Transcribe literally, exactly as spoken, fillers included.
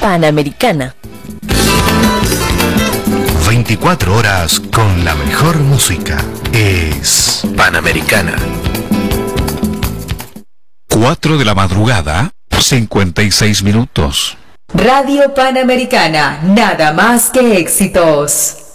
Panamericana. veinticuatro horas con la mejor música. Es Panamericana. cuatro de la madrugada, cincuenta y seis minutos. Radio Panamericana, nada más que éxitos.